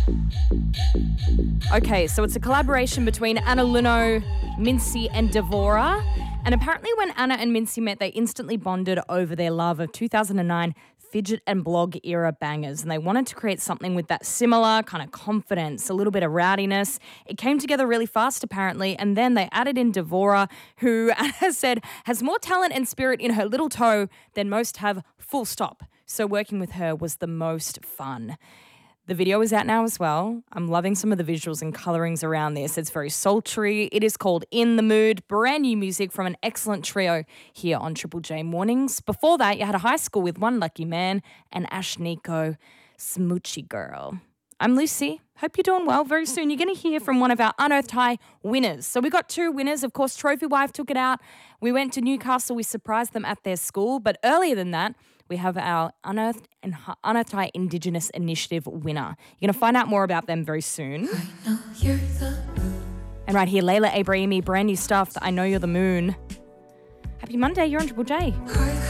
Okay, so it's a collaboration between Anna Luno, Mincy and Devora. And apparently when Anna and Mincy met, they instantly bonded over their love of 2009 fidget and blog era bangers. And they wanted to create something with that similar kind of confidence, a little bit of rowdiness. It came together really fast, apparently. And then they added in Devora, who, Anna said, has more talent and spirit in her little toe than most have, full stop. So working with her was the most fun. The video is out now as well. I'm loving some of the visuals and colorings around this. It's very sultry. It is called In the Mood. Brand new music from an excellent trio here on Triple J Mornings. Before that, you had a high school with One Lucky Man and Ash Nico, Smoochy Girl. I'm Lucy. Hope you're doing well. Very soon you're going to hear from one of our Unearthed High winners. So we got two winners. Of course, Trophy Wife took it out. We went to Newcastle. We surprised them at their school. But earlier than that, we have our Unearthed High Indigenous Initiative winner. You're going to find out more about them very soon. I know you're the moon. And right here, Layla Abrahimi, brand new stuff, I Know You're the Moon. Happy Monday, you're on Triple J.